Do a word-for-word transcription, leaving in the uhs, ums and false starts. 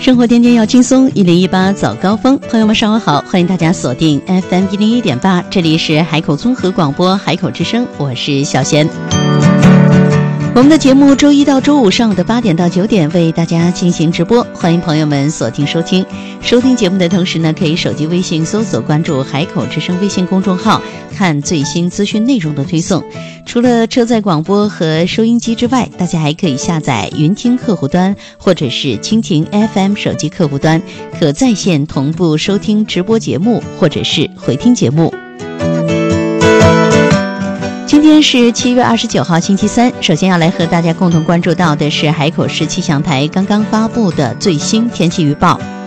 生活天天要轻松，一零一八早高峰，朋友们上午好，欢迎大家锁定 F M 一零一点八，这里是海口综合广播海口之声，我是小贤。我们的节目周一到周五上午的八点到九点为大家进行直播，欢迎朋友们锁定收听。收听节目的同时呢，可以手机微信搜索关注海口之声微信公众号，看最新资讯内容的推送。除了车载广播和收音机之外，大家还可以下载云听客户端或者是蜻蜓 F M 手机客户端，可在线同步收听直播节目或者是回听节目。今天是七月二十九号星期三，首先要来和大家共同关注到的是海口市气象台刚刚发布的最新天气预报。